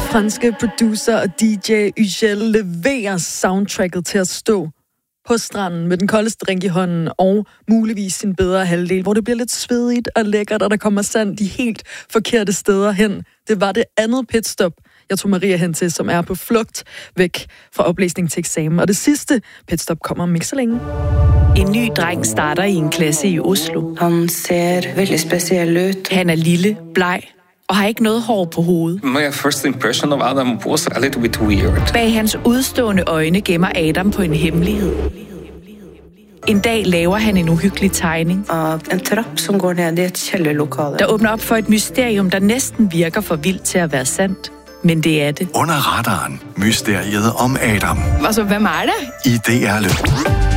franske producer og DJ Ugel leverer soundtracket til at stå på stranden med den koldeste drink i hånden og muligvis sin bedre halvdel, hvor det bliver lidt svedigt og lækkert, og der kommer sand de helt forkerte steder hen. Det var det andet pitstop, jeg tog Maria hen til, som er på flugt væk fra oplæsning til eksamen. Og det sidste pitstop kommer om ikke så længe. En ny dreng starter i en klasse i Oslo. Han ser veldig speciel ud. Han er lille, bleg og har ikke noget hår på hovedet. My first impression of Adam was a little bit weird. Bag hans udstående øjne gemmer Adam på en hemmelighed. En dag laver han en uhyggelig tegning Av en trapp som går ned i et kælderlokale. der åbner op for et mysterium, der næsten virker for vildt til at være sandt. Men det er det. Under radaren. Mysteriet om Adam. Altså, hvem er det? I DR Lyd.